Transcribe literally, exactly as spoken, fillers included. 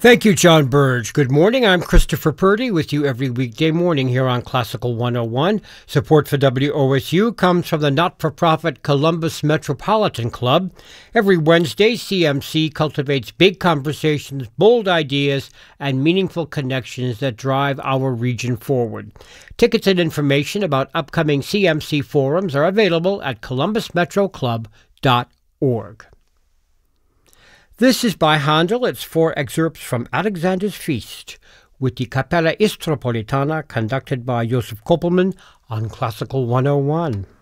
Thank you, John Burge. Good morning. I'm Christopher Purdy with you every weekday morning here on Classical one oh one. Support for W O S U comes from the not-for-profit Columbus Metropolitan Club. Every Wednesday, C M C cultivates big conversations, bold ideas, and meaningful connections that drive our region forward. Tickets and information about upcoming C M C forums are available at columbus metro club dot org. This is by Handel. It's four excerpts from Alexander's Feast with the Capella Istropolitana conducted by Joseph Koppelman on Classical one oh one.